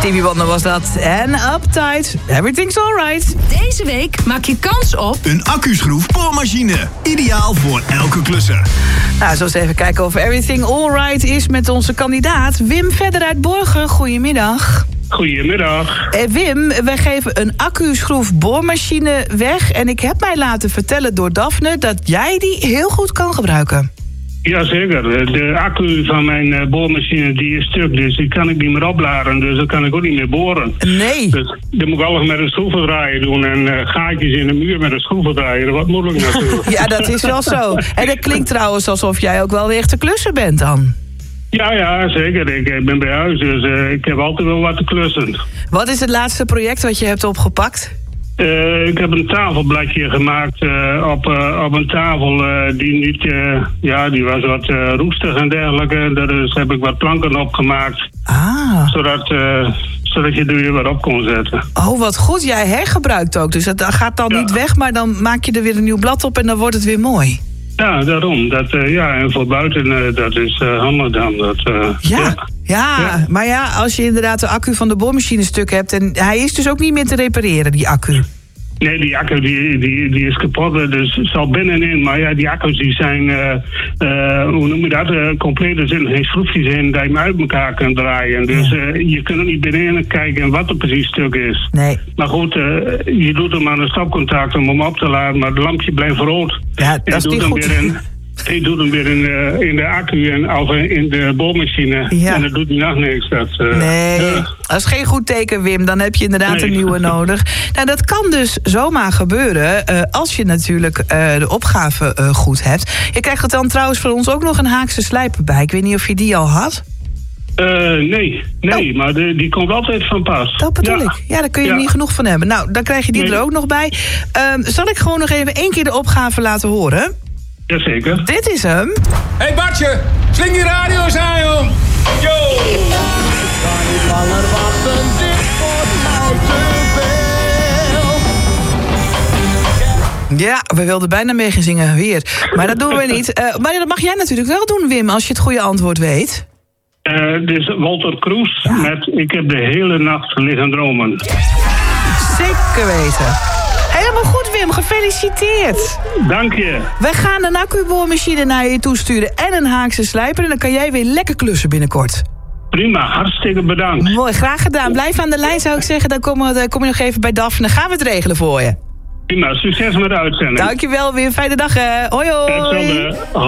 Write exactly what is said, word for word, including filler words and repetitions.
Stevie Wonder was dat. En Uptight. Everything's alright. Deze week maak je kans op een accuschroef boormachine. Ideaal voor elke klusser. Nou, zo eens even kijken of everything alright is met onze kandidaat. Wim Verder uit Borgen. Goedemiddag. Goedemiddag. Eh, Wim, wij geven een accu-schroef boormachine weg. En ik heb mij laten vertellen door Daphne dat jij die heel goed kan gebruiken. Jazeker. De accu van mijn boormachine die is stuk, dus die kan ik niet meer opladen. Dus dan kan ik ook niet meer boren. Nee. Dus dan moet ik alles met een schroevendraaier doen. En uh, gaatjes in de muur met een schroevendraaier. Wat moeilijk natuurlijk. Ja, dat is wel zo. En dat klinkt trouwens alsof jij ook wel weer echt de klusser bent dan. Ja, ja, zeker. Ik ben bij huis, dus uh, ik heb altijd wel wat te klussen. Wat is het laatste project wat je hebt opgepakt? Uh, ik heb een tafelbladje gemaakt uh, op, uh, op een tafel uh, die niet, uh, ja, die was wat uh, roestig en dergelijke. Dus heb ik wat planken opgemaakt. Ah. Zodat, uh, zodat je er weer wat op kon zetten. Oh, wat goed. Jij hergebruikt ook. Dus dat gaat dan ja. niet weg, maar dan maak je er weer een nieuw blad op en dan wordt het weer mooi. Ja, daarom. Dat, uh, ja, en voor buiten, uh, dat is uh, handig dan. Dat, uh, ja. Ja. Ja, ja, maar ja, als je inderdaad de accu van de boormachine stuk hebt en hij is dus ook niet meer te repareren, die accu. Nee, die accu die, die, die is kapot, dus het zal binnenin. Maar ja, die accu's die zijn, uh, uh, hoe noem je dat, uh, compleet. Er zitten geen schroefjes in dat je hem uit elkaar kunt draaien. Dus ja. uh, je kunt ook niet binnenin kijken wat er precies stuk is. Nee. Maar goed, uh, je doet hem aan een stopcontact om hem op te laden, maar het lampje blijft rood. Ja, dat is niet goed. Je doet hem weer in de, in de accu en, of in de boormachine. Ja. En dat doet hij nog niks. Dat, uh, nee, uh, dat is geen goed teken, Wim. Dan heb je inderdaad nee. een nieuwe nodig. Nou, dat kan dus zomaar gebeuren uh, als je natuurlijk uh, de opgave uh, goed hebt. Je krijgt het dan trouwens van ons ook nog een Haakse slijper bij. Ik weet niet of je die al had. Uh, nee, nee, oh. maar de, die komt altijd van pas. Dat bedoel ja. ik. Ja, daar kun je ja. er niet genoeg van hebben. Nou, dan krijg je die nee. er ook nog bij. Uh, zal ik gewoon nog even één keer de opgave laten horen? Jazeker. Dit is hem. Hé hey Bartje, sling die radio's aan, joh. Yo! Ja, we wilden bijna mee gaan zingen, weer. Maar dat doen we niet. Uh, maar dat mag jij natuurlijk wel doen, Wim, als je het goede antwoord weet. Uh, dit is Walter Kroes ja. met Ik heb de hele nacht liggen dromen. Zeker weten. Helemaal goed, Wim. Gefeliciteerd. Dank je. We gaan een accuboormachine naar je toesturen en een Haakse slijper. En dan kan jij weer lekker klussen binnenkort. Prima, hartstikke bedankt. Mooi, graag gedaan. Blijf aan de lijn, zou ik zeggen. Dan kom, dan kom je nog even bij Daphne. Gaan we het regelen voor je. Prima, succes met de uitzending. Dankjewel, Wim. Fijne dag, hè. Hoi, hoi.